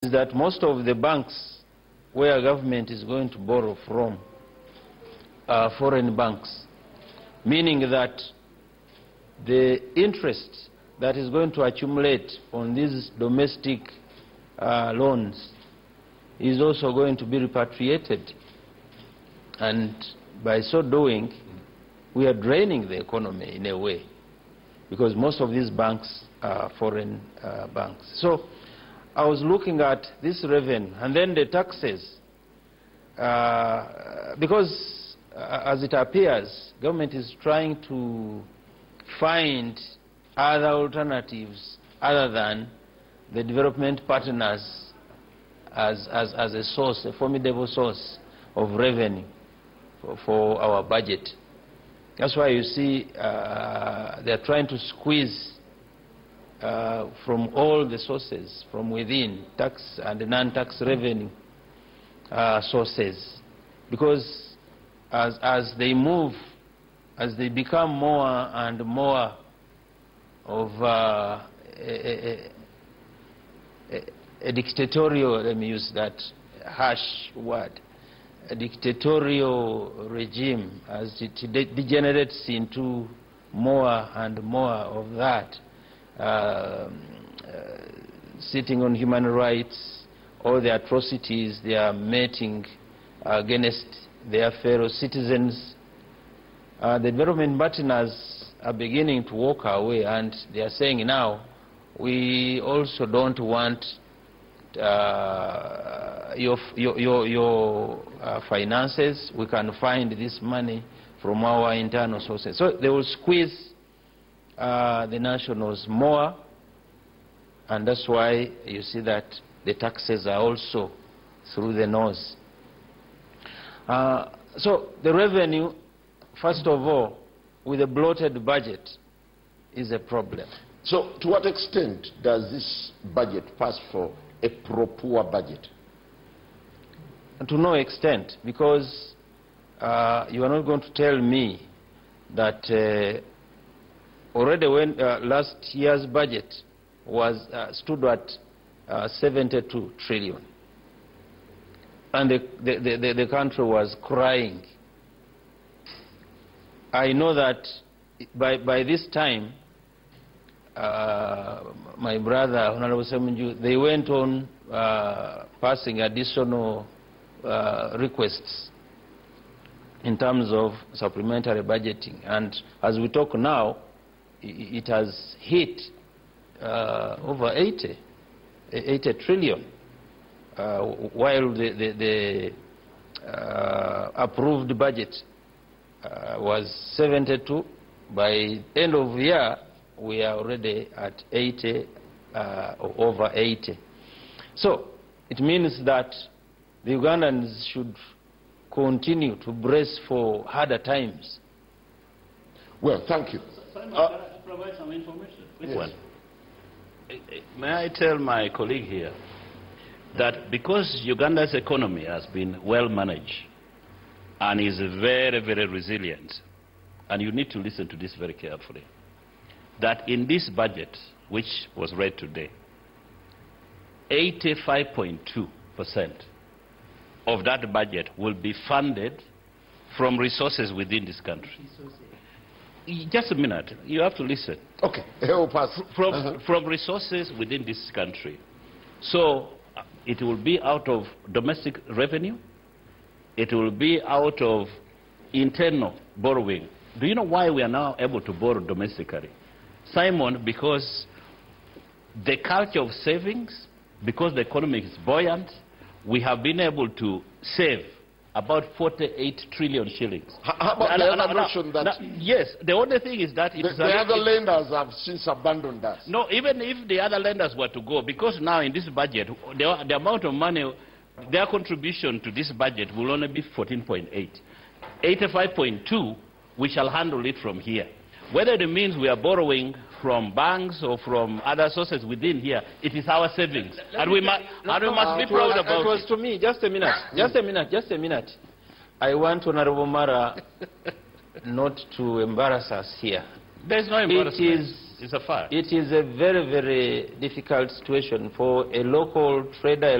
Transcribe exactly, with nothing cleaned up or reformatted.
that most of the banks where government is going to borrow from are foreign banks, meaning that the interest that is going to accumulate on these domestic uh, loans is also going to be repatriated. And by so doing, we are draining the economy in a way, because most of these banks are foreign uh, banks. So I was looking at this revenue and then the taxes, uh, because uh, as it appears, government is trying to find other alternatives other than the development partners as, as, as a source, a formidable source of revenue for, for our budget. That's why you see uh, they're trying to squeeze uh, from all the sources, from within, tax and non-tax revenue uh, sources. Because as, as they move, as they become more and more of uh, a, a, a, a dictatorial, let me use that harsh word, a dictatorial regime, as it degenerates into more and more of that, uh, uh, sitting on human rights, all the atrocities they are meting against their fellow citizens. Uh, the development partners are beginning to walk away, and they are saying now, we also don't want uh, your, your, your, your uh, finances. We can find this money from our internal sources. So they will squeeze uh, the nationals more, and that's why you see that the taxes are also through the nose. Uh, so the revenue, first of all, with a bloated budget, is a problem. So to what extent does this budget pass for a pro-poor budget? To no extent, because uh, you are not going to tell me that uh, already when uh, last year's budget was uh, stood at uh, seventy-two trillion, and the, the, the, the country was crying. I know that by, by this time, uh, my brother, Honorable Semunju, they went on uh, passing additional uh, requests in terms of supplementary budgeting. And as we talk now, it, it has hit uh, over eighty, eighty trillion, uh, while the, the, the uh, approved budget Uh, was seventy-two. By end of year, we are already at eighty, uh, or over eighty. So it means that the Ugandans should continue to brace for harder times. Well, thank you. Simon, uh, can I provide some information? Which yes. one? May I tell my colleague here that because Uganda's economy has been well managed and is very, very resilient, and you need to listen to this very carefully, that in this budget, which was read today, eighty-five point two percent of that budget will be funded from resources within this country. Just a minute, you have to listen. Okay, help us. From, uh-huh. from resources within this country. So uh, it will be out of domestic revenue. It will be out of internal borrowing. Do you know why we are now able to borrow domestically? Simon, because the culture of savings, because the economy is buoyant, we have been able to save about forty-eight trillion shillings. How, how about and, the and, other and, notion that... now, yes, the only thing is that... The, it's the a, other it, lenders have since abandoned us. No, even if the other lenders were to go, because now in this budget, the, the amount of money, their contribution to this budget will only be fourteen point eight. eighty-five point two, we shall handle it from here. Whether it means we are borrowing from banks or from other sources within here, it is our savings. Let and we, mu no, and we no, must uh, be proud it about was it. To me, just a minute, just a minute, just a minute. I want Honorable Mara not to embarrass us here. There's no embarrassment. It is, it's a fact. it is a very, very difficult situation for a local trader,